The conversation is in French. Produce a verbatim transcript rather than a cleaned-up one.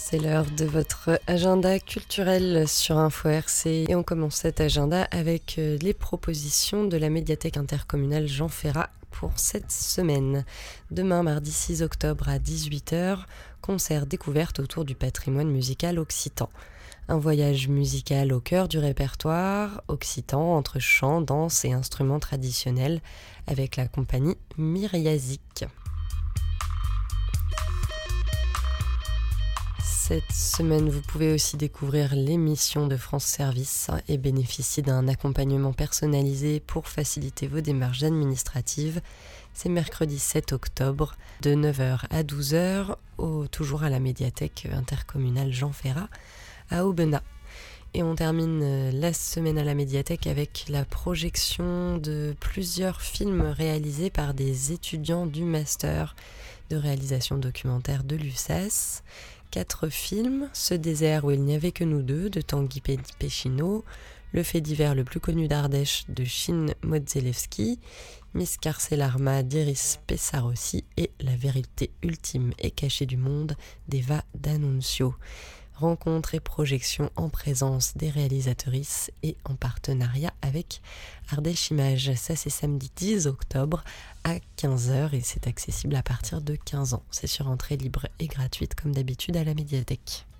C'est l'heure de votre agenda culturel sur Info R C et on commence cet agenda avec les propositions de la médiathèque intercommunale Jean Ferrat pour cette semaine. Demain, mardi six octobre à dix-huit heures, concert découverte autour du patrimoine musical occitan. Un voyage musical au cœur du répertoire occitan entre chant, danse et instruments traditionnels avec la compagnie Myriazik. Cette semaine, vous pouvez aussi découvrir l'émission de France Service et bénéficier d'un accompagnement personnalisé pour faciliter vos démarches administratives. C'est mercredi sept octobre de neuf heures à douze heures, au, toujours à la médiathèque intercommunale Jean Ferrat à Aubenas. Et on termine la semaine à la médiathèque avec la projection de plusieurs films réalisés par des étudiants du master de réalisation documentaire de l'U S A S. Quatre films, Ce désert où il n'y avait que nous deux de Tanguy Péchineau, Le fait divers le plus connu d'Ardèche de Chine Modzelewski, Miss Carcelarma d'Iris Pessarossi et La vérité ultime et cachée du monde d'Eva D'Annunzio. Rencontre et projection en présence des réalisatrices et en partenariat avec Ardèche Images. Ça, c'est samedi dix octobre à quinze heures et c'est accessible à partir de quinze ans. C'est sur entrée libre et gratuite comme d'habitude à la médiathèque.